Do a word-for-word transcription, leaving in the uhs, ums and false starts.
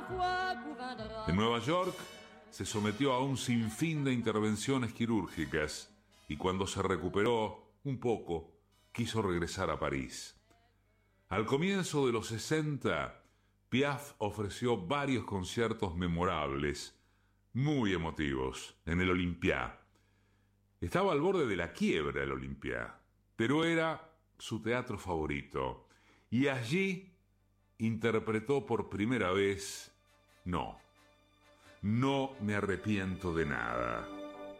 En Nueva York se sometió a un sinfín de intervenciones quirúrgicas y cuando se recuperó un poco, quiso regresar a París. Al comienzo de los sesenta, Piaf ofreció varios conciertos memorables, muy emotivos, en el Olympia. Estaba al borde de la quiebra el Olympia, pero era su teatro favorito, y allí interpretó por primera vez No, no me arrepiento de nada.